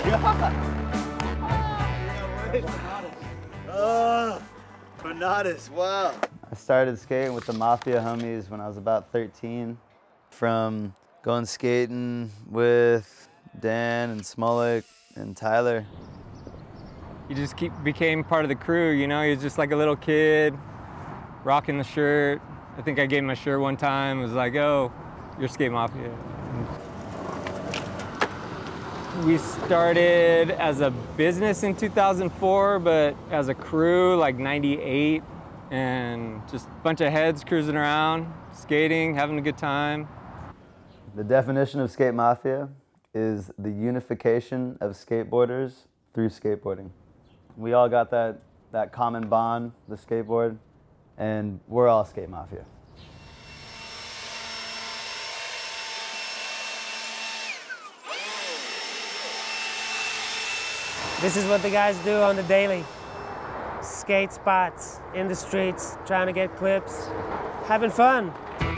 Bernardus, wow. I started skating with the Mafia homies when I was about 13. From going skating with Dan and Smolik and Tyler. You just became part of the crew, you know? You're just like a little kid, rocking the shirt. I think I gave him a shirt one time. It was like, oh, you're Skate Mafia. We started as a business in 2004, but as a crew, like 98, and just a bunch of heads cruising around, skating, having a good time. The definition of Skate Mafia is the unification of skateboarders through skateboarding. We all got that common bond, the skateboard, and we're all Skate Mafia. This is what the guys do on the daily. Skate spots, in the streets, trying to get clips, having fun.